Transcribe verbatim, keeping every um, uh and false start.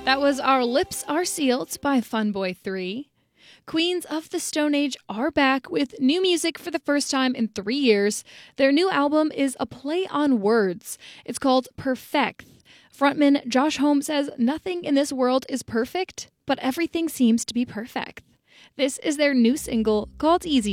That was Our Lips Are Sealed by Funboy three. Queens of the Stone Age are back with new music for the first time in three years. Their new album is a play on words. It's called Perfect. Frontman Josh Homme says nothing in this world is perfect, but everything seems to be perfect. This is their new single called Easy